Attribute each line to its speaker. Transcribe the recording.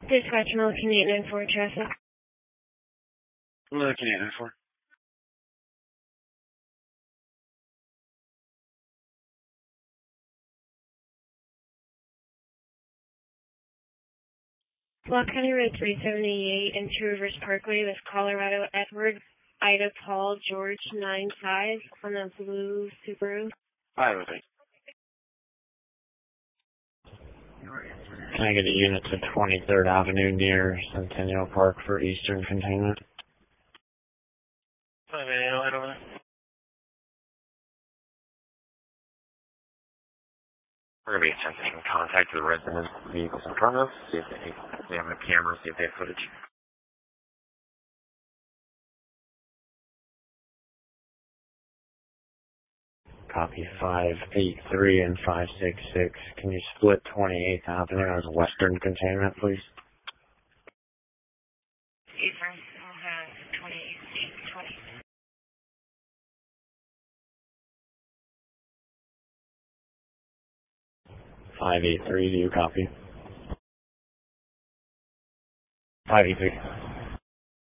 Speaker 1: Dispatch Milliken 894 traffic.
Speaker 2: Milliken 894.
Speaker 1: Block County Road 378 and Two Rivers Parkway with Colorado Edward Ida Paul George 95 on a blue Subaru.
Speaker 2: Iowa, thanks.
Speaker 3: Can I get a unit to 23rd Avenue near Centennial Park for Eastern Containment?
Speaker 2: 580 over there. We're going to be attempting contact with the residents' vehicles in front of us, see if they have a camera, see if they have footage.
Speaker 3: Copy 583 and 566. Can you split 28th Avenue as Western Containment, please?
Speaker 1: Eastern, we'll have 20.
Speaker 3: 583, do you copy? 583.